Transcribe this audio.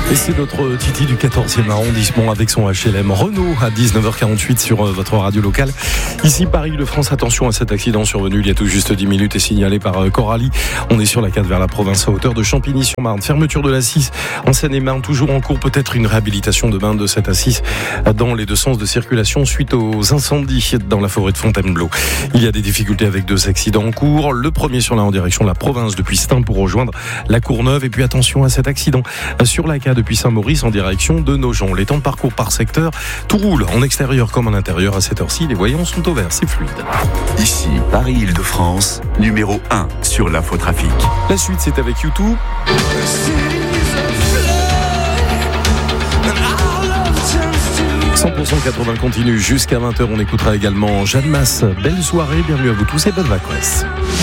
Et c'est notre Titi du 14e arrondissement avec son HLM Renault à 19h48 sur votre radio locale. Ici Paris-Île-de-France, attention à cet accident survenu il y a tout juste 10 minutes et signalé par Coralie. On est sur la 4 vers la province à hauteur de Champigny-sur-Marne. Fermeture de la 6 en Seine-et-Marne, toujours en cours, peut-être une réhabilitation demain de cette A6 dans les deux sens de circulation suite aux incendies dans la forêt de Fontainebleau. Il y a des difficultés avec 2 accidents en cours. Le premier sur la en direction de la province depuis Stein pour rejoindre la Courneuve. Et puis attention à cet accident sur la K depuis Saint-Maurice en direction de Nogent. Les temps de parcours par secteur, tout roule en extérieur comme en intérieur. À cette heure-ci, les voyants sont au vert, c'est fluide. Ici, Paris-Île-de-France, numéro 1 sur l'infotrafic. La suite, c'est avec U2. 100% 80 continue jusqu'à 20h. On écoutera également Jeanne Masse. Belle soirée, bienvenue à vous tous et bonnes vacances.